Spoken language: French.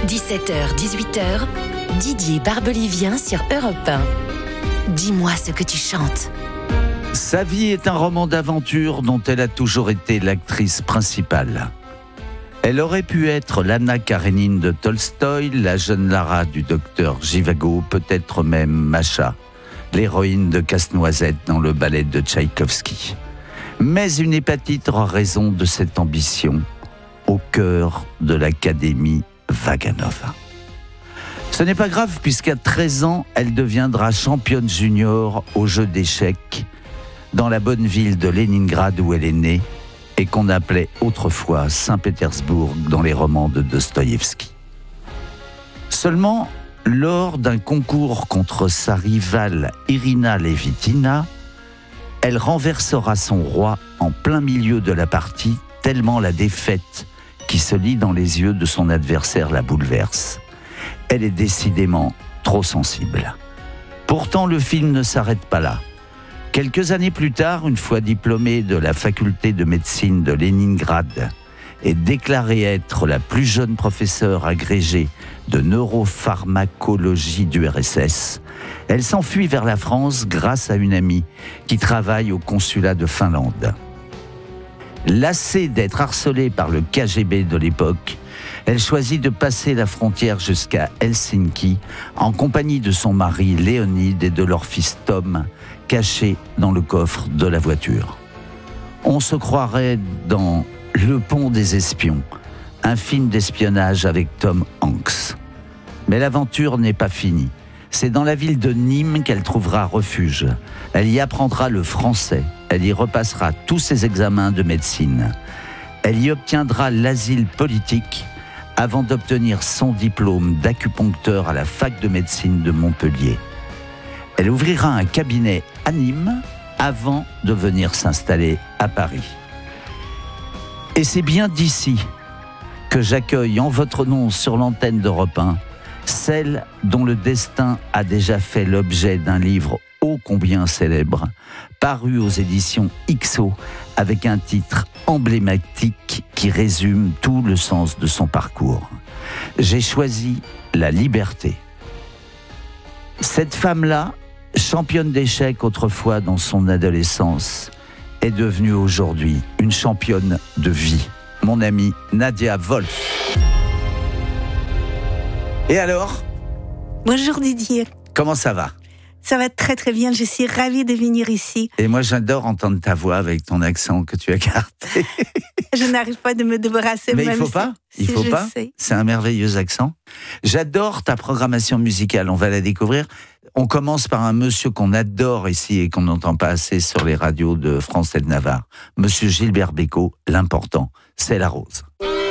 17h, 18h, Didier Barbelivien sur Europe 1. Dis-moi ce que tu chantes. Sa vie est un roman d'aventure dont elle a toujours été l'actrice principale. Elle aurait pu être l'Anna Karénine de Tolstoï, la jeune Lara du docteur Zhivago, peut-être même Masha, l'héroïne de Casse-Noisette dans le ballet de Tchaïkovski. Mais une hépatite aura raison de cette ambition au cœur de l'Académie Vaganova. Ce n'est pas grave puisqu'à 13 ans, elle deviendra championne junior au jeu d'échecs dans la bonne ville de Leningrad où elle est née et qu'on appelait autrefois Saint-Pétersbourg dans les romans de Dostoïevski. Seulement, lors d'un concours contre sa rivale Irina Levitina, elle renversera son roi en plein milieu de la partie, tellement la défaite qui se lit dans les yeux de son adversaire la bouleverse. Elle est décidément trop sensible. Pourtant, le film ne s'arrête pas là. Quelques années plus tard, une fois diplômée de la faculté de médecine de Leningrad et déclarée être la plus jeune professeure agrégée de neuropharmacologie du RSS, elle s'enfuit vers la France grâce à une amie qui travaille au consulat de Finlande. Lassée d'être harcelée par le KGB de l'époque, elle choisit de passer la frontière jusqu'à Helsinki en compagnie de son mari Léonide et de leur fils Tom, cachés dans le coffre de la voiture. On se croirait dans Le Pont des Espions, un film d'espionnage avec Tom Hanks. Mais l'aventure n'est pas finie. C'est dans la ville de Nîmes qu'elle trouvera refuge. Elle y apprendra le français. Elle y repassera tous ses examens de médecine. Elle y obtiendra l'asile politique avant d'obtenir son diplôme d'acupuncteur à la fac de médecine de Montpellier. Elle ouvrira un cabinet à Nîmes avant de venir s'installer à Paris. Et c'est bien d'ici que j'accueille en votre nom sur l'antenne d'Europe 1 celle dont le destin a déjà fait l'objet d'un livre ô combien célèbre, paru aux éditions XO, avec un titre emblématique qui résume tout le sens de son parcours. J'ai choisi la liberté. Cette femme-là, championne d'échecs autrefois dans son adolescence, est devenue aujourd'hui une championne de vie. Mon amie Nadia Wolf. Et alors ? Bonjour Didier. Comment ça va ? Ça va très très bien, je suis ravie de venir ici. Et moi j'adore entendre ta voix avec ton accent que tu as gardé. Je n'arrive pas de me débarrasser. Mais même il faut pas, si il faut pas. Sais. C'est un merveilleux accent. J'adore ta programmation musicale, on va la découvrir. On commence par un monsieur qu'on adore ici et qu'on n'entend pas assez sur les radios de France et de Navarre. Monsieur Gilbert Bécaud, l'important, c'est la rose.